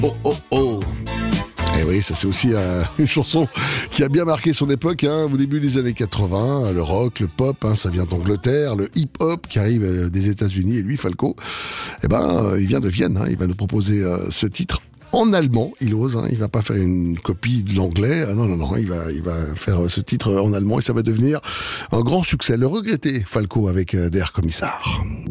Oh oh oh. Et oui, ça c'est aussi une chanson qui a bien marqué son époque, au début des années 80, le rock, le pop, ça vient d'Angleterre, le hip-hop qui arrive des États-Unis, et lui, Falco, il vient de Vienne, il va nous proposer ce titre en allemand, il ose, il va pas faire une copie de l'anglais, non, il va faire ce titre en allemand et ça va devenir un grand succès. Le regretté Falco avec Der Kommissar.